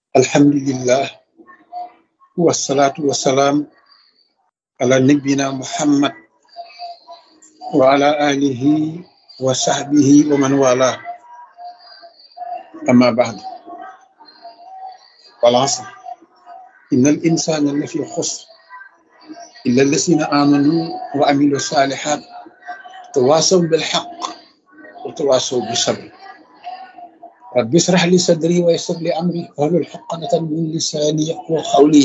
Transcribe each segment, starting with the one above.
alhamdulillah wasalaatu wasalaam ala nabina muhammad wa ala alihi wa sahbihi wa man wala amma ba'd wal asr innal insana lafi khusr illa alladhina amanu wa amilu salihat tawasaw bil haqq wa tawasaw bis sabr rabbi israh li sadri wa yassir li amri wahlul uqdatan min lisani yafqahu qawli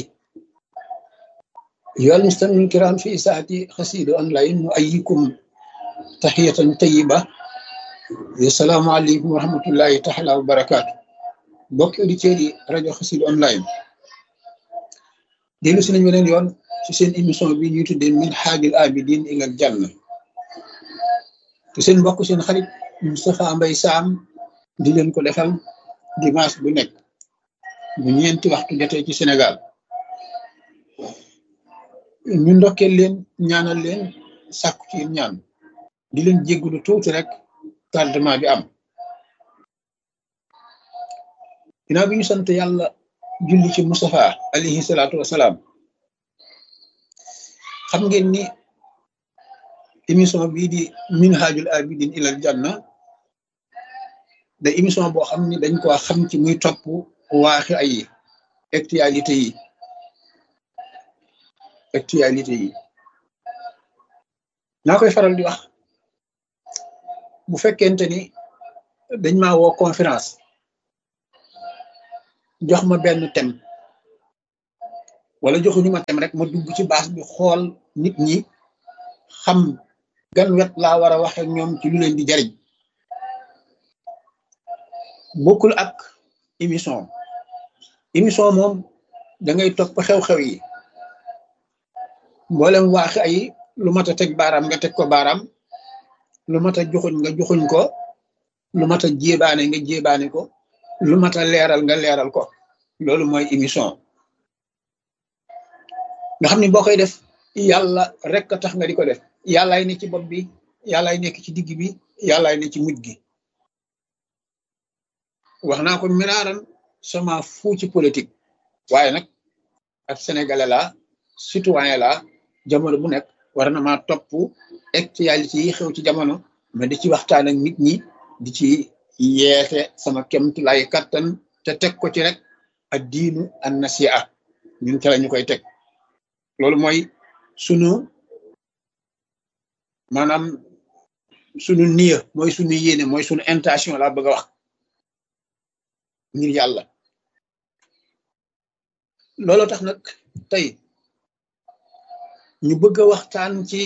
أيها المستمعون الكرام في إذاعة قصيدة أونلاين نؤيكم تحية طيبة السلام عليكم ورحمة الله تعالى وبركاته mbokki auditeurs yi rajo Xassida online dellu si nañ beneen yoon ci seen émission bi ñuy tuddee Minhajul Abidin ilal Janna te seen mbokk seen xarit Moustapha Mbaye Sam di leen ko defal dimanche bu nekk bu ñeenti waxtu jotee ci Sénégal ñu ndokkeel leen ñaanal leen sàkku ci ñaan di leen jéggulu tuuti rek tardement bi am ginnaaw bi ñu sant yàlla julli ci Mustafa alayhi salaatu wasalaam xam ngeen ni émission bii di Minhajul Abidin ilal Janna da émission boo xam ni dañ ko xam ci muy topp waaxi ay actualité yi naa koy faral di wax bu fekkente ni dañ maa woo conférence jox ma benn thème wala joxuñu ma thème rek ma dugg ci base bi xool nit ñi xam gan wet laa war a waxe ak ñoom ci lu leen di jariñ bokkul ak émission moom da ngay topp xew-xew yi mboolem waaxi ay lu mat a teg baaraam nga teg ko baaraam lu mat a joxuñ nga joxuñ ko lu mat a jéebaane nga jéebaane ko lu mat a leeral nga leeral ko loolu mooy émission nga xam ni boo koy def yàlla rek a tax nga di ko def yàllaay ne ci bopp bi yàllaay nekk ci digg bi yàllaay ne ci mujj gi wax naa ko miraaran sama fu ci politique waaye nag ab sénégalais la citoyen la jamono bu nekk war na maa topp actualité yi xew ci jamono mais di ci waxtaan ak nit ñi di ci yeete sama kemtulay kattan te teg ko ci rek ad diinu an nasiha ñun ca la ñu koy teg loolu mooy sunu maanaam sunu niya mooy sunu yéene mooy sunu intention laa bëgg a wax ngir yàlla loolu tax nag tey ñu bëgg a waxtaan ci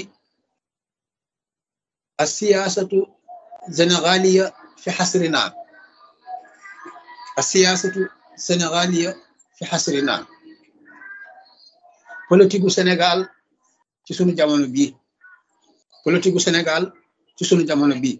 asiyasatu sénégaliya fi xasrina asiyasatu sénégaliya fi xasrina politique gu Sénégal ci sunu jamono bii politique gu Sénégal ci sunu jamono bii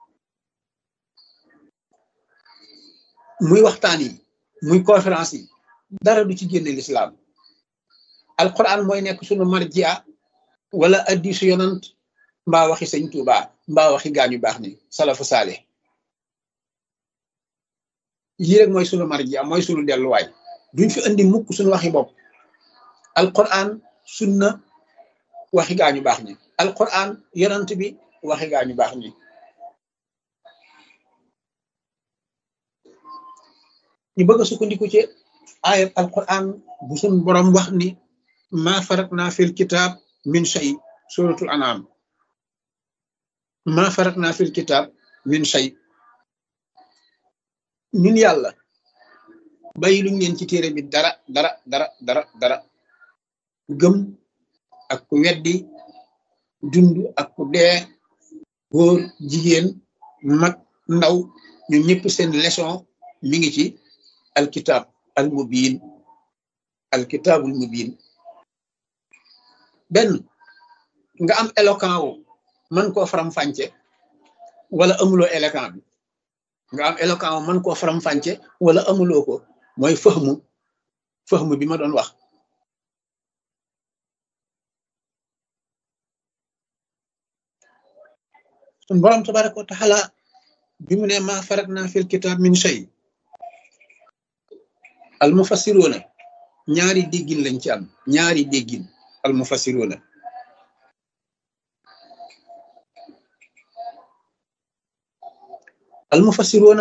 muy waxtaan yi muy conférence yi dara du ci génne l'islam alquran mooy nekk sunu marjia wala addisu yonant mbaa waxi sëñ Tuuba mbaa waxi gaañu baax ni salafu saale yii rek mooy sunu marjia mooy sunu delluwaay duñ fi andi mukk sunu waxi bopp alquran sunna waxi gaañu baax ni alquran yonant bi waxi gaañu baax ni ñu bëgg a sukkandiku ci ayat alquran bu sunu borom wax ni ma faratna fil kitab min shay suratul anam ma faratna fil kitab min shay ñun yàlla bàyyi luñ leen ci téere bi dara gëm ak ku weddi dund ak ku dee góor jigéen mag ndaw ñun ñëpp seen leçon mi ngi ci alkitab alkitabul mubin benn nga am éloquent wu mën koo faram-fàcce wala amuloo éloquent bi nga am éloquent wu mën koo faram-fàcce wala amuloo ko mooy fahmu bi ma doon wax sun borom tabaraka wa taala bi mu ne ma faratna fil kitab min shay al mufassiroona ñaari déggin lañ ci am ñaari déggin al mufassiroona al mufassiroona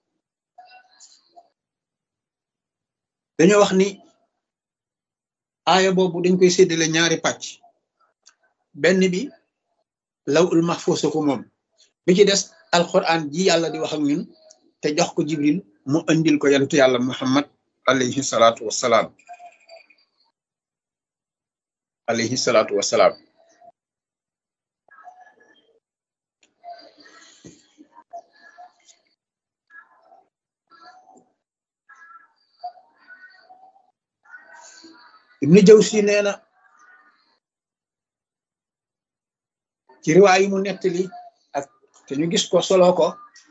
dañoo wax ni aaya boobu dañ koy séddale ñaari pàcc benn bi lawul mahfuus ko moom bi ci des alquran ji yàlla di wax ak ñun te jox ko jibril mu andil ko yantu yàlla muhammad alayhi salaatu wassalaam alayhi salaatu wassalaam ibnu jawsi nee na ci riwaay yi mu nettali ak te ñu gis ko solo ko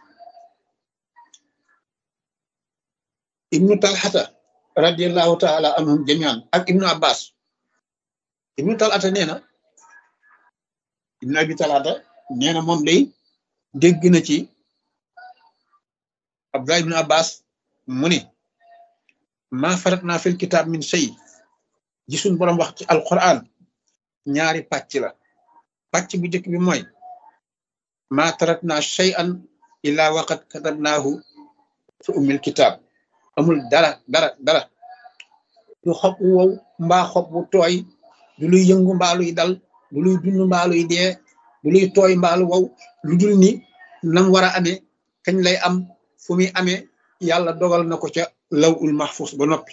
ibnu talxata radiallahu taala anhum jamian ak ibnu abbas ibnu talxata nee na ibnu abi talxata nee na moom day dégg na ci abdullah ibnu abbas mu ne ma faratna fil kitab min shay gisun borom wax ci alquran ñaari pàcc la pàcc bu njëkk bi mooy ma tarakna shay'an illa waqad katabnahu fi ummil kitab amul dara du xob wu wow mbaa xob bu tooy du luy yëngu mbaa luy dal du luy dund mbaa luy dee du luy tooy mbaa lu wow lu dul ni nam war a amee kañ lay am fu muy amee yàlla dogal na ko ca lawul mahfuz ba noppi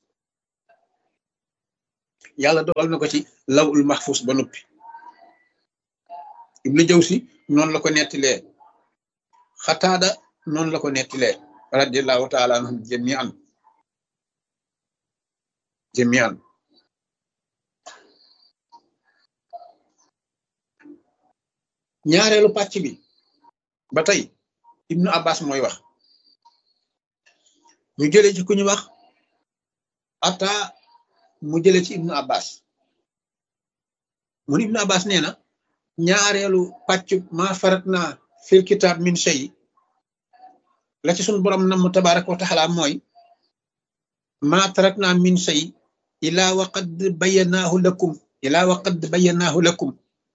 yàlla dogal na ko ci lawul mahfuz ba noppi ibnu jawsi noonu la ko nettilee xataada noonu la ko nettilee radiallahu taala anhum jamian ñaareelu pàcc bi ba tey ibnu abbas mooy wax ñu jële ci ku ñu wax ata mu jële ci ibnu abbas mun ibnu abbas nee na ñaareelu pàcc ma faratna fil kitab min shay la ci sun borom nam tabaraka wa taala mooy ma tarakna min shay ila wa qad bayyanahu lakum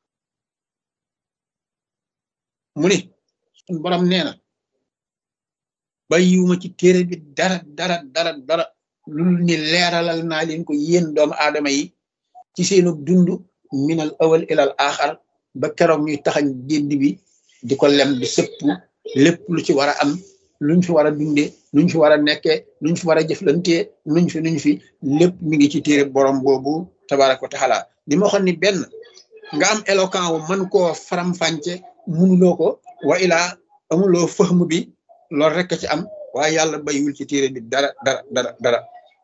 mu ne sun borom nee na bàyyiwuma ci téere bi dara lu ni leeralal naa leen ko yéen doomu aadama yi ci seenu dund minal awal ilal axar ba keroog ñuy taxañ génd bi di ko lem di sëpp lépp lu ci war a am luñ fi war a dundee luñ fi war a nekkee luñ fi war a jëflantee nuñ fi lépp mi ngi ci téere borom boobu tabaraka wa taala di ma waxoon ni benn nga am éloquent wu mën koo faram-fànce munuloo ko wa ilaa amuloo fahmu bi loolu rek ci am waaye yàlla bayiwul ci téere bi dara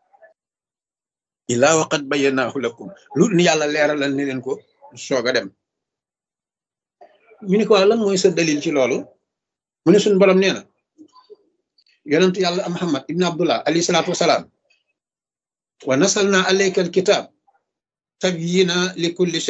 ilaa waqad bayyanahu lakum lu ni yàlla leeralal ne leen ko soog a dem ñu ni ko lan mooy sa dalil ci loolu mu ne suñu borom nee na yonentu yàlla Muhammad ibn Abdullah alayhi salaatu wasalaam wa nasalna alayka alkitab tabyina li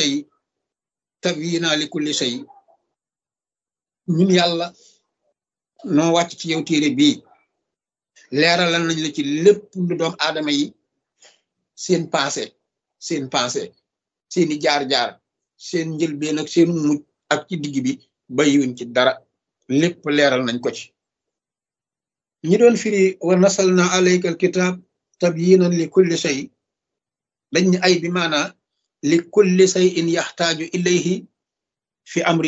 kulli shay ñun yàlla noo wàcc ci yow téere bii leeralal nañ la ci lépp lu doom aadama yi seen passé seeni jaar-jaar seen njëlbeen ak seen mujj ak ci digg bi bayiwuñ ci dara lépp leeral nañ ko ci ñi doon firi wa nasalna alayka alkitab tabyinan li kulli shay dañ ni ay bi maana li kulli shay'in yaxtaaju ilayhi fi amri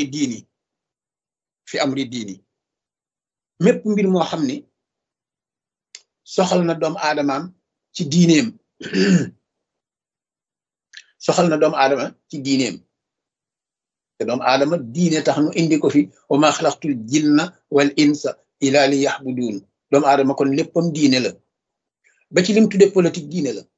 diini mépp mbir moo xam ni soxal na doomu aadamaam ci diineem te doomu aadama diine tax nu indi ko fi wa ma xalaqtul jinna wal insa ila li yaxbudun doomu aadama kon léppam diine la ba ci lim tudde politique diine la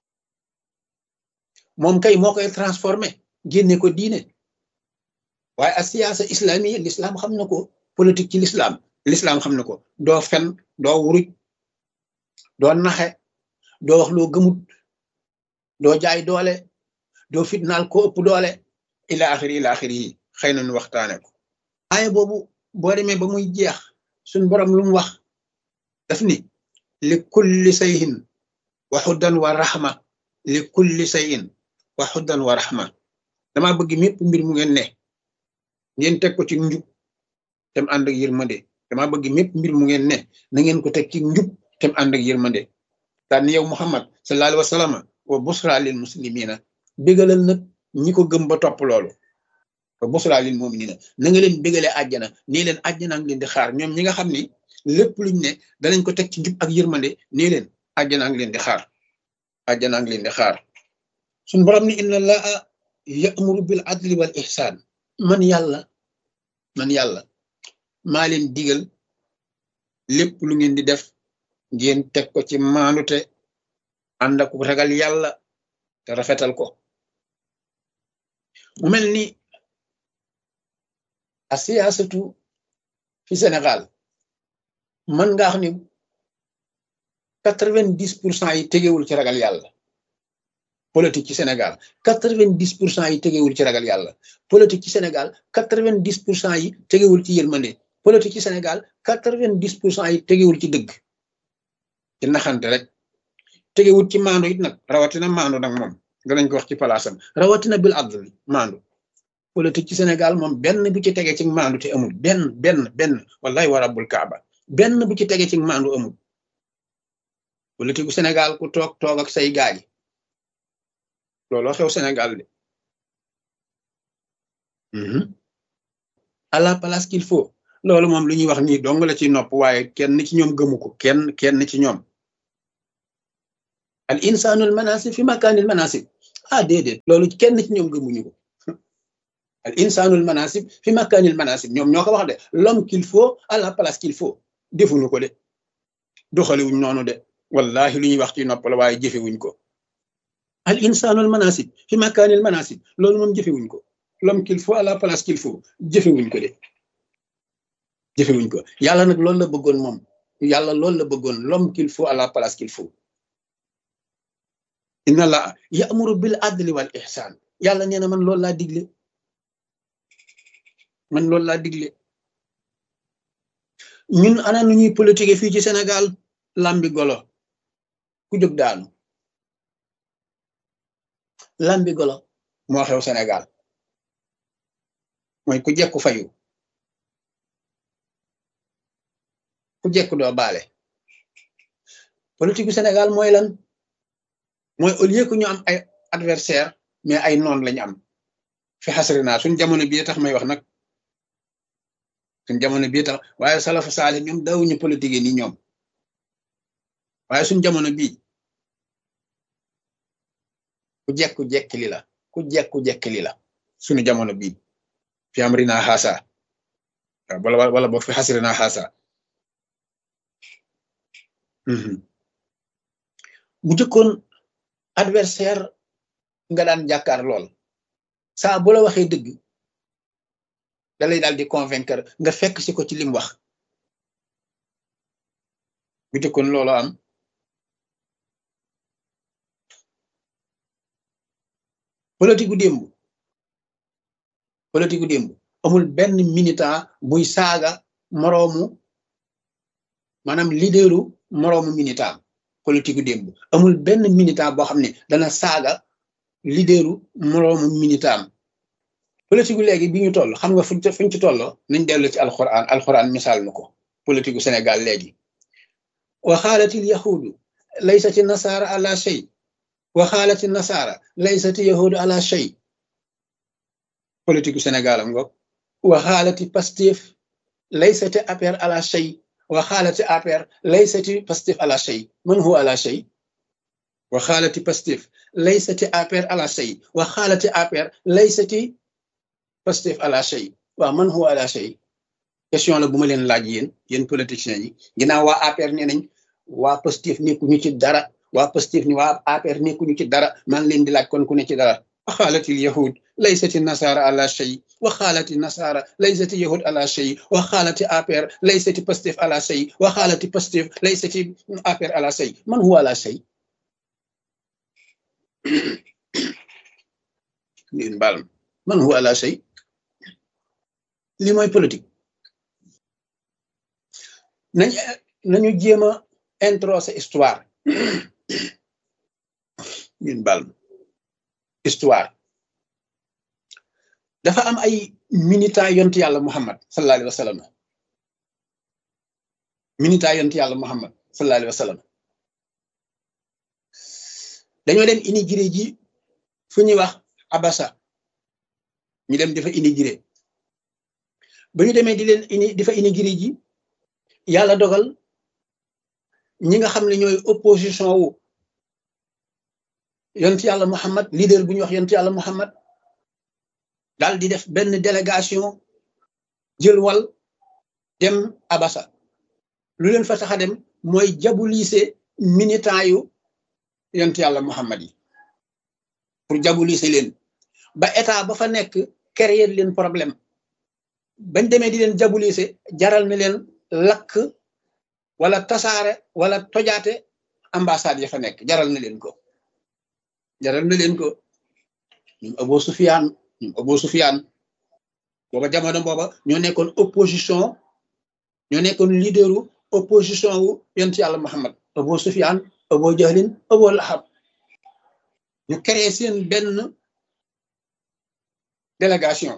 moom kay moo koy transformé génne ko diine waaye a siyaasa islamiya l'islam xam na ko politique ci l'islam xam na ko doo fen doo wuruj doo naxe doo wax loo gëmut doo jaay doole doo fitnaal ko ëpp doole ila axiri yi xëy na ñu waxtaane ko aaya boobu boo demee ba muy jeex suñ borom lu mu wax daf ni li kulli sayhin wa xuddan wa rahma li kulli shay'in wa xuddan wa rahma dama bëgg mépp mbir mu ngeen ne ngeen teg ko ci njub tem ànd ak yërmande dama bëgg mépp mbir mu ngeen ne na ngeen ko teg ci njub tem ànd ak yërmande daan yow Muhammad sallallahu alayhi wa sallam wa busra lil muslimina bégalal nag ñi ko gëm ba topp loolu wa busra lil muminina na nga leen bégale àjjana nii leen àjjana ngi leen di xaar ñoom ñi nga xam ni lépp luñ ne danañ ko teg ci njub ak yërmande nii leen àjjana ngi leen di xaar àjjana ngi leen di xaar suñ borom ni inna allaha ya'muru bil adli wal ihsan man yàlla maa leen digal lépp lu ngeen di def ngeen teg ko ci maanute ànd ak ragal yàlla te rafetal ko mu mel ni a siyaasatu fi Sénégal man nga xam ni 90% yi tegewul ci ragal yàlla politique ci Sénégal 90% yi tegewul ci ragal yàlla politique ci Sénégal 90% yi tegewul ci yërmande politique ci Sénégal 90% yi tegewul ci dëgg ci naxante rek tegewul ci maandu it nag rawatina maandu nag moom danañ ko wax ci palaasam rawatina bil adl maandu politique ci Sénégal moom benn bu ci tegee ci maandu te amul benn wallahi wa rabbul kaaba benn bu ci tegee ci maandu amul politique bu Sénégal ku toog ak say gaay looloo xew Sénégal de à la place qu'il faut loolu moom lu ñuy wax nii dong la ci nopp waaye kenn ci ñoom gëmu ko kenn ci ñoom al insanul manasib fi makaanil manasib déedéet loolu kenn ci ñoom gëmuñu ko al insanul manasib fi makaanil manasib ñoom ñoo ko wax de l'homme qu'il faut à la place qu'il faut defuñu ko de doxaliwuñ noonu de wallahi lu ñuy wax ci nopp la waaye jëfewuñ ko al insanul manasib fi makaanil manasib loolu moom jëfewuñ ko l'homme qu'il faut à la place qu'il faut jëfewuñ ko de jëfewuñ ko yàlla nag loolu la bëggoon moom yàlla loolu la bëggoon l'homme qu'il faut à la place qu'il faut inna la ya'muru bil adli wal ihsan yàlla nee na man loolu laa digle ñun ana nu ñuy politique fii ci Sénégal lambi golo ku jóg daanu lambi golo moo xew Sénégal mooy ku jekku fayu ku jekku doo baale politique bu Sénégal mooy lan mooy au lieu que ñu am ay adversaire mais ay noon lañu am fi xasrina suñ jamono bii tax may wax nag suñ jamono bii tax waaye salafu saale ñoom dawuñu politique ni ñoom waaye suñ jamono bii ku jekku li la suñu jamono bii fi amrina xaasa wala boog fi xasrina xaasa bu jëkkoon adversaire nga daan jàkkaar lool saa bu la waxee dëgg da lay daal di convaincre nga fekk si ko ci lim wax bu jëkkoon loolu am politique gu démb amul benn militant buy saaga moroomu maanaam leaderu moroomu militant politique gu démb amul benn militant boo xam ne dana saaga leaderu moroomu militant politique gu léegi bi ñu toll xam nga fuñ ci tolloo nañ dellu ci alxuraan misaal na ko politique gu Sénégal léegi wa xaalatil yahuudu laysati nasaara ala shay wa xaalati nasaara laysati yahuudu ala shay politique gu Sénégal am nga wa xaalati Pastef laysati APR ala shay wa xaalati APR laysati Pastef ala shay man huwa ala shay wa xaalati Pastef laysati APR ala shay wa xaalati APR laysati Pastef ala shay waaw man huwa ala shay question la bu ma leen laaj yéen politiciens yi ginnaaw waa APR nee nañ waa Pastef nekkuñu ci dara waa Pastef ni waa APR nekkuñu ci dara maa ngi leen di laaj kon ku ne ci dara wa xaalatil yahud laysati nasara ala shay wa xaalati nasara laysati yahud ala shay wa xaalati APR laysati Pastef ala shay wa xaalati Pastef laysati APR ala shay man huwa ala shay ngeen baal man huwa ala shay li mooy politique nañu jéem a introsé histoire ngeen baal ma histoire dafa am ay militants yonent yàlla Muhammad sallallahu alayhi wa sallam militants yonent yàlla Muhammad sallallahu alayhi wa sallam dañoo dem immigré ji fu ñuy wax Abasa ñu dem dafa immigré ba ñu demee di fa immigré ji yàlla dogal ñi nga xam ne ñooy opposition wu yonent yàlla Muhammad leader bu ñuy wax yonent yàlla Muhammad daal di def benn délégation jël wal dem Abasa lu leen fa tax a dem mooy diaboliser militant yu yonent yàlla Muhammad yi pour diaboliser leen ba état ba fa nekk créer leen problème bañ demee di leen diaboliser jaral na leen lakk wala tasaare wala tojaate ambassade ya fa nekk jaral na leen ko ñoom Abu Sufyaan booba jamono booba ñoo nekkoon opposition ñoo nekkoon leaderu opposition wu yonent yàlla Muhammad Abu Sufyaan Abu Jahlin Abu Lahab ñu créé seen benn délégation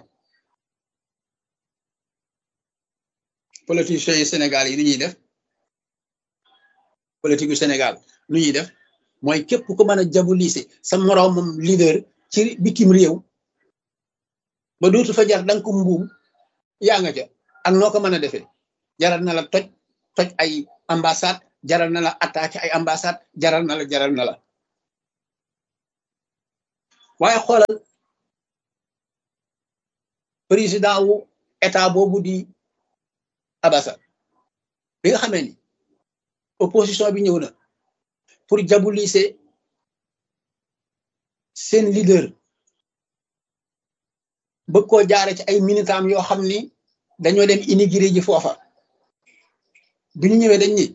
politiciens yi Sénégal yi ni ñuy def politique yu Sénégal nu ñuy def mooy képp ku mën a diaboliser sa moroomam leader ci bitim réew ba dootu fa jar danga ko mbuum yaa nga ca ak noo ko mën a defee jaral na la toj ay ambassade jaral na la attaqué ay ambassade jaral na la waaye xoolal président wu état boobu di Abasa bi nga xamee ni opposition bi ñëw na pour diaboliser seen leader bëgg koo jaare ci ay militants yoo xam ni dañoo dem immigré ji foofa bi ñu ñëwee dañ ni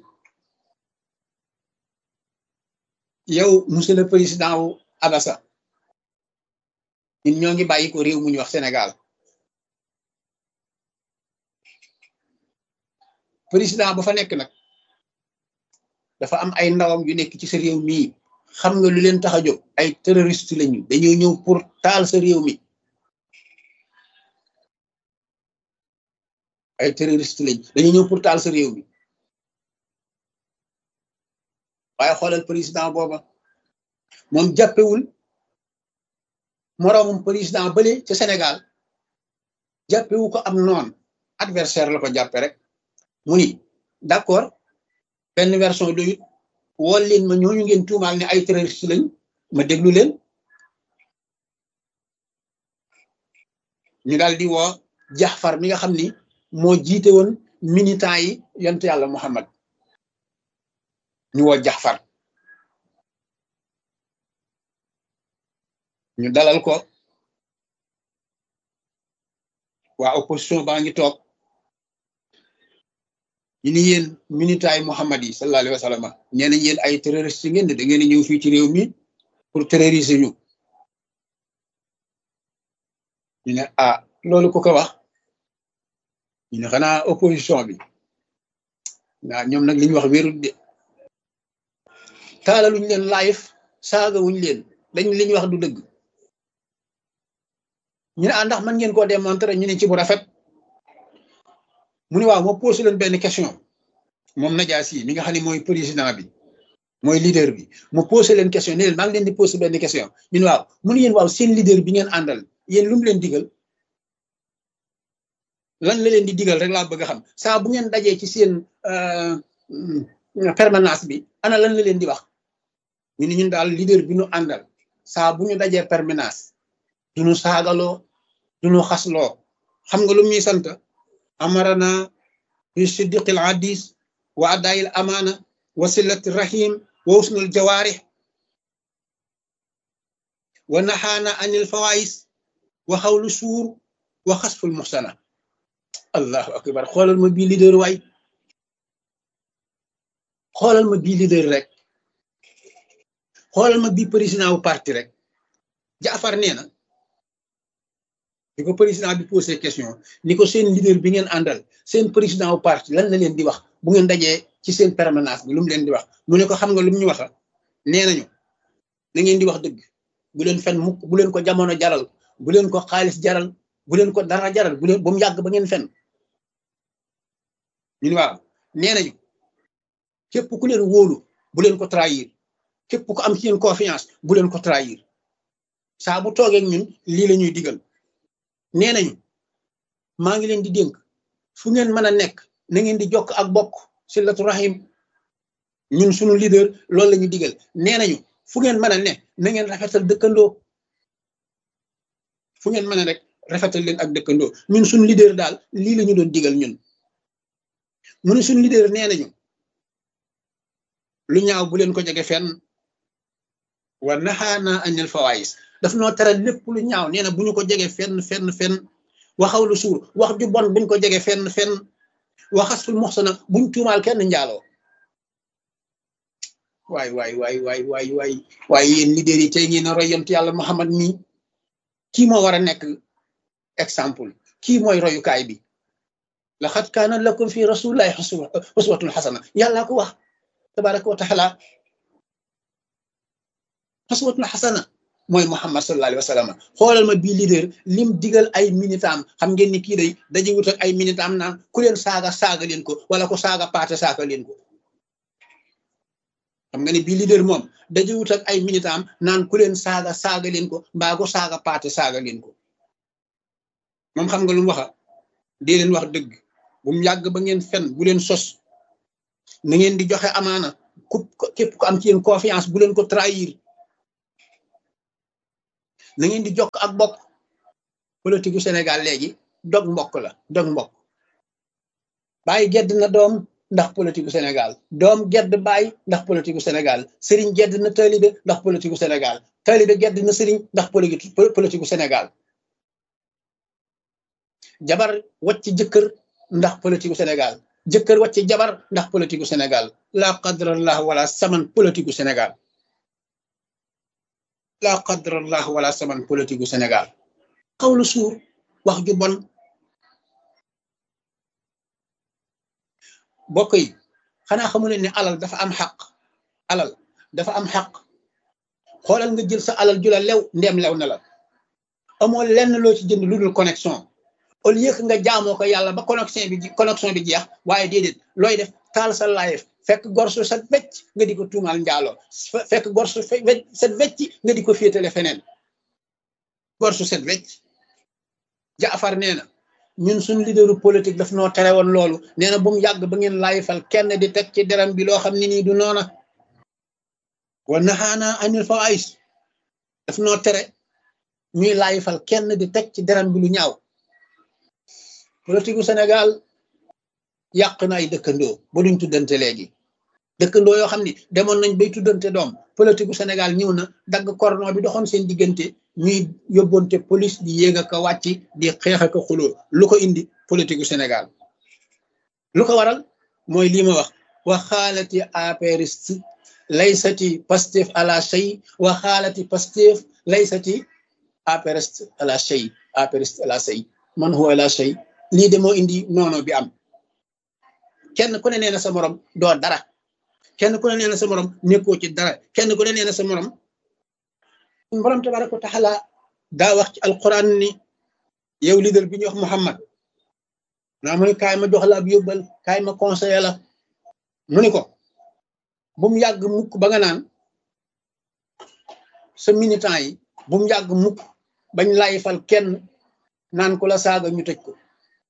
yow monsieur le président wu Abasa ñun ñoo ngi bàyyi ko réew mu ñu wax Sénégal président ba fa nekk nag dafa am ay ndawam yu nekk ci sa réew mii xam nga lu leen tax a jóg ay terroriste lañu dañoo ñëw pour taal sa réew mi ay terroriste lañu dañoo ñëw pour taal sa réew mi waaye xoolal président booba moom jàppewul moroomum président bële ca Sénégal jàppewu ko am noon adversaire la ko jàppe rek mu ni d'accord benn version doyut wool leen ma ñooñu ngeen tuumaal ne ay terroriste lañ ma déglu leen ñu daal di woo Jaxfar mi nga xam ni moo jiite woon militant yi yonent yàlla Muhammad ñu woo Jaxfar ñu dalal ko waa opposition baa ngi toog ñu ni yéen militant yi Muhammad yi sallallahu alayhi wa sallam nee nañ yéen ay terroriste ngeen da ngeen ñëw fii ci réew mi pour terroriser ñu ñu ne ah loolu ku ko wax ñu ne xanaa opposition bi waaw ñoom nag li ñu wax wérul de taalaluñ leen live saagawuñ leen dañ li ñu wax du dëgg ñu ne ah ndax mën ngeen koo démontrer ñu ne ci bu rafet mu ne waaw moo posé leen benn question moom Najaasi mi nga xam ne mooy président bi mooy leader bi mu posé leen question ne leen maa ngi leen di posé benn question ñu ne waaw mu ne yéen waaw seen leader bi ngeen àndal yéen lu mu leen digal lan la leen di digal rek laa bëgg a xam saa bu ngeen dajee ci seen permanence bi ana lan la leen di wax ñu ne ñun daal leader bi ñu àndal saa bu ñu dajee permanence duñu saagaloo duñu xasloo xam nga lu ñuy sant amarana bi siddiqil hadis wa adayil amaana wa silati rahim wa usnul jawaarih wa naxaana anil fawais wa xawlu suur wa xasful muxsana allahu akbar xoolal ma bii leader waay xoolal ma bii leader rek xoolal ma bii président wu parti rek Jaafar nee na di ko président bi posé question ni ko seen leader bi ngeen àndal seen président wu parti lan la leen di wax bu ngeen dajee ci seen permanence bi lu mu leen di wax mu ne ko xam nga lu mu ñu waxa nee nañu na ngeen di wax dëgg bu leen fen mukk, bu leen ko jamono jaral, bu leen ko xaalis jaral, bu leen ko dara jaral, bu leen ba mu yàgg ba ngeen fen. ñun waaw nee nañu képp ku leen wóolu bu leen ko trahir, képp ku am ci yéen confiance bu leen ko trahir. saa bu toogee ñun lii la ñuy digal. nee nañu maa ngi leen di dénk fu ngeen mën a nekk na ngeen di jokk ak bokk silatu rahim. ñun suñu leader loolu la ñu digal. nee nañu fu ngeen mën a ne na ngeen rafetal dëkkandoo, fu ngeen mën a rek rafetal leen ak dëkkandoo. ñun suñu leader daal lii la ñu doon digal ñun. mu ne suñu leader nee nañu lu ñaaw bu leen ko jege fenn, wa nahaana anil fawaayis daf noo tere lépp lu ñaaw. nee na bu ñu ko jege fenn waxaw lu suur, wax ju bon buñ ko jege fenn waxas ful muxsana buñ tuumaal kenn njaaloo. waay yéen leader yi tey ngeen a roy yonent yàlla Muhammad nii. kii moo war a nekk exemple, kii mooy royukaay bi. laqad kaana lakum fi rasulillahi uswatun xasana, yàlla ko wax tabaraka wa taala. uswatun xasana mooy Muhammad sallallahu alayhi wa sallam. xoolal ma bii leader lim digal ay militam. xam ngeen ni kii day daje wut ak ay militam naan ku leen saaga leen ko, wala ko saaga paate saaga leen ko. xam nga ni bii leader moom daje wut ak ay militam naan ku leen saaga leen ko, mbaa ko saaga paate saaga leen ko. moom xam nga lu mu waxa dee leen wax dëgg bu mu yàgg ba ngeen fen, bu leen sos, na ngeen di joxe amaana, képp ko am ci yéen confiance bu leen ko trahir. na ngeen di jokk ak bokk. politique gu Sénégal léegi dog mbokk la, dog mbokk. bàyyi gedd na doom ndax politique gu Sénégal, doom gedd bàyyi ndax politique gu Sénégal, sëriñ gedd na taalibe ndax politique gu Sénégal, taalibe gedd na sëriñ ndax politique gu Sénégal. jabar wacc jëkkër ndax politique gu Sénégal, jëkkër wacc jabar ndax politique gu Sénégal. la qadrallah wala saman politique gu Sénégal, la qadrallah wala saman politique gu Sénégal. xawlu suur, wax ju bon. bokk yi xanaa xamu leen ne alal dafa am xaq, alal dafa am xaq. xoolal nga jël sa alal ju la lew, ndeem lew na la, amoo lenn loo ci jënd lu dul connexion. au lieu que nga jaamoo ko yàlla ba connexion bi jeex, waaye déedéet looy def taal sa live fekk gorsu set wecc nga di ko tuumaal njaaloo, fekk gorsu set wecc nga di ko féetale feneen. gorsu set wecc. Jaafar nee na ñun suñu leaderu politique daf noo tere woon loolu. nee na bu mu yàgg ba ngeen laayifal kenn di teg ci deram bi loo xam ne nii du noona. wa nahaana anil fawaayis daf noo tere ñuy laayifal kenn di teg ci deram bi lu ñaaw. politique gu Sénégal yàq na ay dëkkandoo ba duñ tuddante léegi. dëkkandoo yoo xam ni demoon nañ bay tuddante doom, politique gu Sénégal ñëw na dagg cordon bi doxoon seen diggante, ñuy yóbbonte police di yéeg a ko wàcc, di xeex ak xuloo. lu ko indi? politique gu Sénégal. lu ko waral mooy lii ma wax, wa xaalati apériste laysati Pastef ala shay, wa xaalati Pastef laysati apériste ala shay, apériste ala shay, man huwa ala shay. lii de moo indi noono bi am. kenn ku ne nee na sa morom doo dara, kenn ku ne nee na sa morom nekkoo ci dara, kenn ku ne nee na sa morom. borom tabaraka wa taala daa wax ci alquran ni yow leader bi ñuy wax Muhammad, naa mu ne kaay ma jox la ab yóbbal, kaay ma conseillé la. mu ni ko bu mu yàgg mukk ba nga naan sa militant yi, bu mu yàgg mukk bañ laayifal kenn naan ko la saaga ñu tëj ko.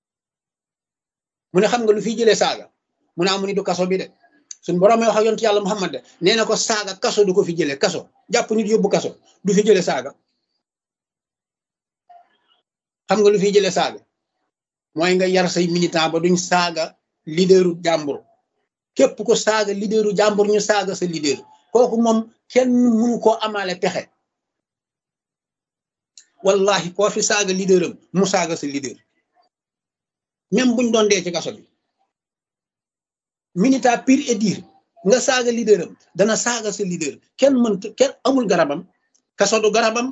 mu ne xam nga lu fi jëlee saaga? mu ne amu ni du kaso bi de. suñ borom wax ak yonent yàlla Muhammad de nee na ko saaga kaso du ko fi jëlee, kaso jàpp nit yóbbu kaso du fi jëlee saaga. xam nga lu fi jëlee saaga? mooy nga yar say militant ba duñ saaga leaderu jàmbur. képp ko saaga leaderu jàmbur ñu saaga sa leader, kooku moom kenn mënu koo amaale pexe. wallahi koo fi saaga leaderam mu saaga sa leader, même buñ doon dee ci kaso bi. militant pire et dire nga saaga leaderam dana saaga sa leader. kenn amul garabam, kaso du garabam.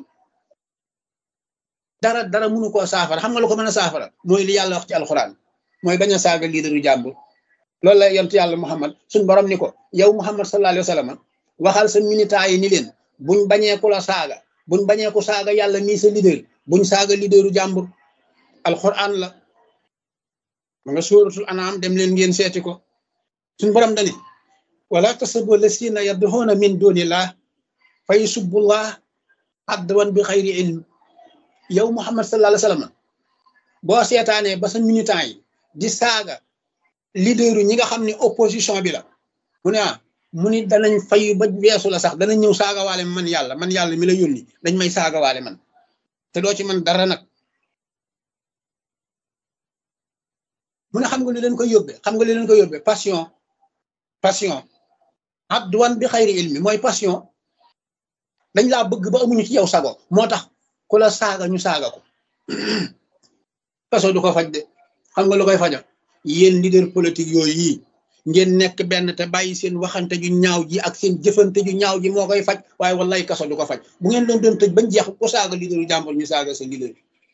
dara mënu koo saafara. xam nga lu ko mën a saafara? mooy li yàlla wax ci alxuraan, mooy bañ a saaga leaderu jàmbur. loolu la yonent yàlla Muhammad suñ borom ni ko yow Muhammad sallallahu alayhi wa sallam waxal sa militant yi ni leen buñ bañee ku la saaga buñ bañee ku saaga yàlla mii sa leader buñ saaga leaderu jàmbur alquran la ma nga suratul anam dem leen ngeen seeti ko suñ borom dani wala tasubbu lasina yad'una min dunillah fa yusubullah adwan bi xayri ilm yow Muhammad sallallahu alayhi wasallam boo seetaanee ba sa militant yi di saaga leaderu ñi nga xam ne opposition bi la mu ni danañ fayu ba weesu la sax danañ ñëw saagawaale man yàlla mi la yónni dañ may saagawaale man te doo ci man dara nag mu ne xam nga li leen koy yóbbe passion adwan bi xayri ilmi mooy passion dañ laa bëgg ba amuñu ci yow sago moo tax ku la saaga ñu saaga ko kaso du ko faj de xam nga lu koy faja yéen leader politique yooyu yi ngeen nekk benn te bàyyi seen waxante ju ñaaw ji ak seen jëfante ju ñaaw ji moo koy faj waaye wallaay kaso du ko faj bu ngeen leen doon tëj bañ jeex ku saaga leaderu jàmbur ñu saaga sa leader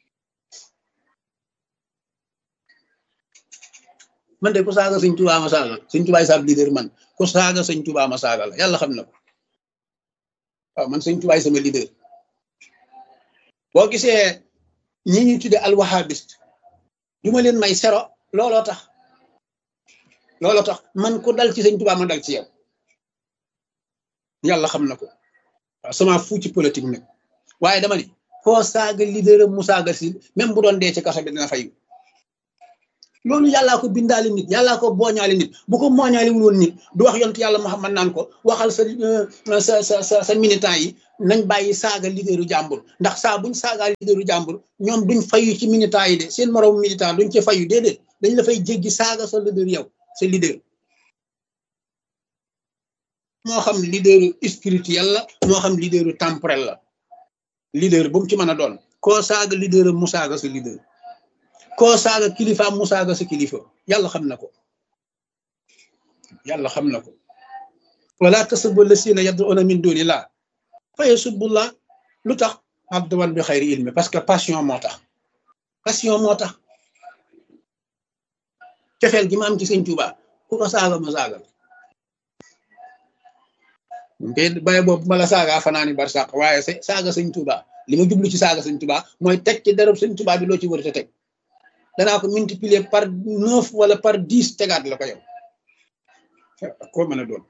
man de ku saaga sëñ Tuubaa ma saaga sëñ Tuubaa sa leader man ku saaga sëñ Tuubaa ma saaga la yàlla xam na ko waaw man sëñ Tuubaa sama leader boo gisee ñi ñuy tudde alwahabiste du ma leen may sero looloo tax man ku dal ci sëñ Tuubaa ma dal ci yow yàlla xam na ko waaw sama fu ci politique nag waaye dama ni koo saaga leader mu saaga si même bu doon dee ci kaso bi dina fayu loolu yàllaa ko bindaale nit yàllaa ko booñaale nit bu ko mooñaale wul woon nit du wax yontu yàlla Muhammad naan ko waxal sa militant yi nañ bàyyi saaga leaderu jàmbur ndax saa buñ saagaa leaderu jàmbur ñoom duñ fayu ci militant yi de seen moroom militant duñ ci fayu déedéet dañ la fay jéggi saaga sa leader yow sa leader moo xam leaderu spirituel la moo xam leaderu temporel la leader bu mu ci mën a doon koo saaga leader mu saaga sa leader koo saaga kilifa mu saaga sa kilifa yàlla xam na ko wala tasubbu lasina yad'una min dunillah fa yasubbullah lu tax adwan bi xayri ilmi parce que passion moo tax cofeel gi ma am ci sëñ Tuubaa ku ko saaga ma saaga ngay baye boobu ma la saaga fanaani barsàq waaye saaga sëñ Tuubaa li ma jublu ci saaga sëñ Tuubaa mooy teg ci darab sëñ Tuubaa bi loo ci wërta teg danaa ko multiplier par 9 wala par 10 tegaat la ko yow koo mën a doon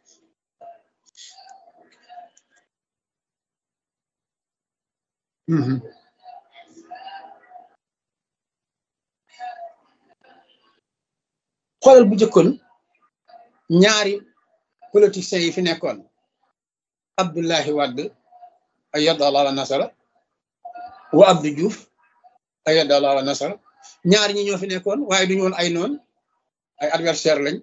xoolal bu jëkkoon ñaari politiciens yi fi nekkoon Abdoulaye Wade ayyadallahu nasara wa Abdou Diouf ayyadallahu nasara ñaar ñi ñoo fi nekkoon waaye duñu woon ay noon ay adversaire lañ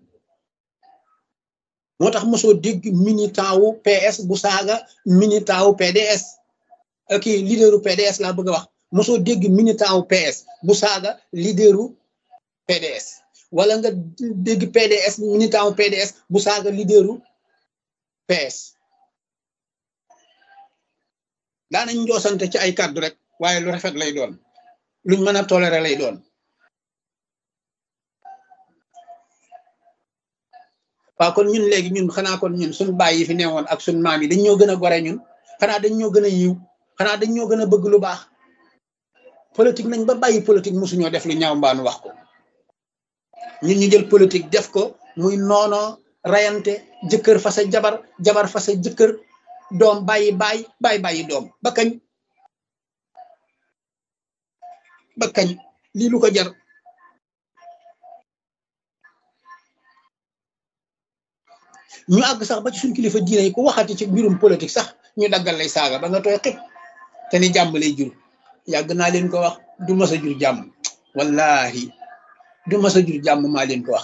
moo tax mosoo dégg militant wu PS bu saaga militant wu PDS kii leaderu PDS laa bëgg a wax mosoo dégg militant wu PS bu saaga leaderu PDS wala nga dégg PDS militant wu PDS bu saaga leaderu PS daanañ njoosante ci ay kàddu rek waaye lu rafet lay doon luñ mën a tolérer lay doon waaw kon ñun léegi ñun xanaa kon ñun suñ baay yi fi newoon ak suñ maam yi dañ ñoo gën a gore ñun xanaa dañ ñoo gën a yiw xanaa dañ ñoo gën a bëgg lu baax politique nañ ba bàyyi politique mosuñoo def lu ñaaw mbaanu wax ko ñun ñu jël politique def ko muy noonoo rayante jëkkër fa sa jabar fa sa jëkkër doom bàyyi doom ba kañ lii lu ko jar ñu àgg sax ba ci suñ kilifa diine yi ku waxati ci mbirum politique sax ñu daggal lay saaga ba nga tooy xib te ni jàmm lay jur yàgg naa leen ko wax du mas a jur jàmm wallahi du mas a jur jàmm maa leen ko wax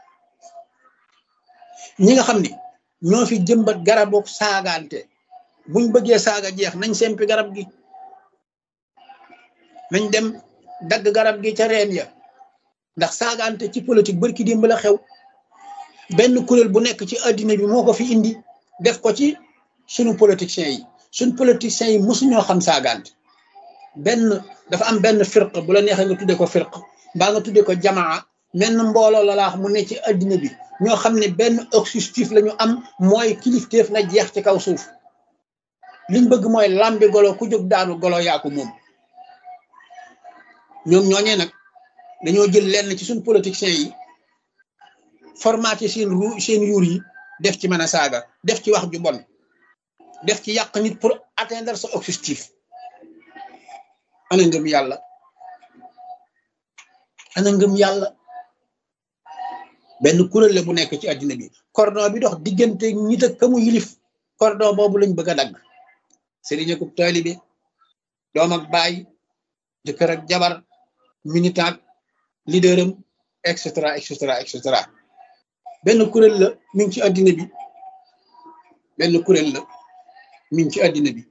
ñi nga xam ni ñoo fi jëmbat garabook saagaante buñ bëggee saaga jeex nañ sempi garab gi nañ dem dagg garab gi ca reen ya ndax saagaante ci politique barki démb la xew benn kuréel bu nekk ci addina bi moo ko fi indi def ko ci sunu politiciens yi mosuñoo xam saagaante dafa am benn firq bu la neexee nga tudde ko firq mbaa nga tudde ko jamaa menn mbooloo la laax mu ne ci addina bi ñoo xam ne benn objectif la ñu am mooy kilifteef na jeex ci kaw suuf liñ bëgg mooy lambi golo ku jóg daanu golo yaa ko moom. ñoom ñooñee nag dañoo jël lenn ci suñ politiciens yi formaté seen yuur yi def ci mën a saaga, def ci wax ju bon, def ci yàq nit pour atteindre sa objectif. ana ngëm yàlla, ana ngëm yàlla. benn kuréel la bu nekk ci àddina bi, cordon bi dox diggante nit ak kamu yilif, cordon boobu lañ bëgg a dagg. sëriñ ak taalibe, doom ak baay, jëkkër ak jabar, militant, leaderam, et cetera et cetera et cetera. benn kuréel la mi ngi ci àddina bi, benn kuréel la mi ngi ci àddina bi.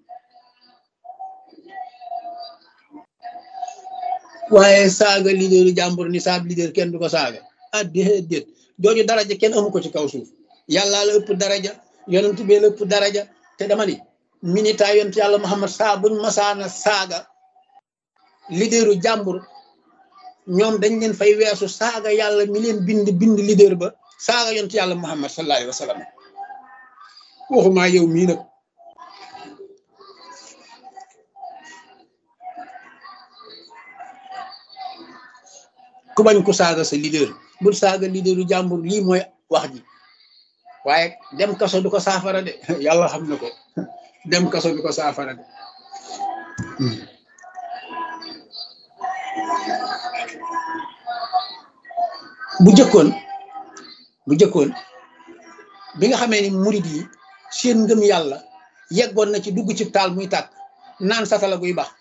waaye saaga leaderu jàmbur ni saab leader kenn du ko saaga, ah déedéet, jooju daraja kenn amu ko ci kaw suuf. yàlla la ëpp daraja, yonent bi la ëpp daraja. te dama ni militant yonent yàlla Muhammad saa buñ masaana saaga leaderu jàmbur, ñoom dañ leen fay weesu saaga yàlla mi leen bind leader ba, saaga yonent yàlla Muhammad sallallahu alayhi wa sallam. waxumaa yow mii nag. ku bañ ko saaga sa leader, bul saaga leaderu jàmbur, lii mooy wax ji. waaye dem kaso du ko saafara de, yàlla xam na ko, dem kaso du ko saafara de. bu jëkkoon bi nga xamee ni murid yi seen ngëm yàlla yeggoon na ci dugg ci taal muy tàkk naan satala guy baax,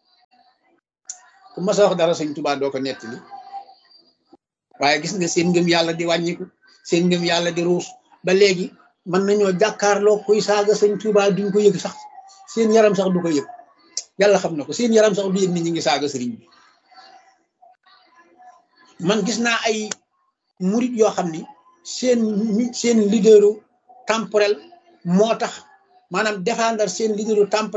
ku mas a wax dara Sëñ Tuubaa doo ko nettali. waaye gis nga seen ngëm yàlla di wàññiku, seen ngëm yàlla di ruus ba léegi mën nañoo jàkkaarloo kuy saaga Sëñ Tuubaa duñ ko yëg sax, seen yaram sax du ko yëg. yàlla xam na ko, seen yaram sax du yëg ni ñi ngi saaga sëriñ bi. man gis naa ay murid yoo xam ni seen leaderu temporel moo tax, maanaam défendre seen leaderu temporel